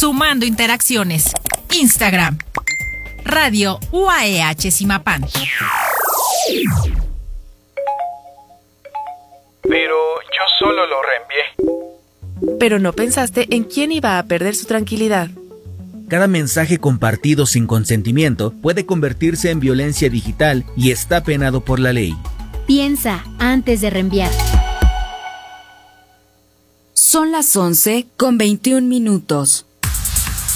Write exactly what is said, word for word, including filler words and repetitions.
Sumando interacciones. Instagram. Radio U A E H Zimapán. Pero yo solo lo reenvié. Pero no pensaste en quién iba a perder su tranquilidad. Cada mensaje compartido sin consentimiento puede convertirse en violencia digital y está penado por la ley. Piensa antes de reenviar. Son las once con veintiún minutos.